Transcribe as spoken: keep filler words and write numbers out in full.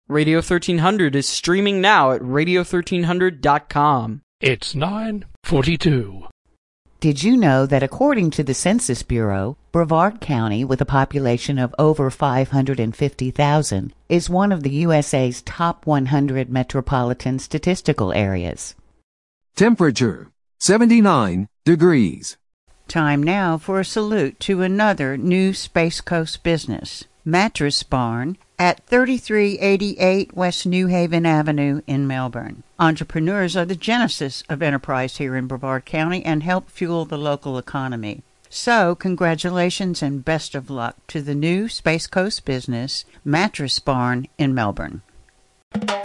Radio thirteen hundred is streaming now at radio thirteen hundred dot com. It's nine forty-two. Did you know that according to the Census Bureau, Brevard County, with a population of over five hundred fifty thousand, is one of the U S A's top one hundred metropolitan statistical areas? Temperature, seventy-nine degrees. Time now for a salute to another new Space Coast business, Mattress Barn, at thirty-three eighty-eight West New Haven Avenue in Melbourne. Entrepreneurs are the genesis of enterprise here in Brevard County and help fuel the local economy. So, congratulations and best of luck to the new Space Coast business, Mattress Barn in Melbourne.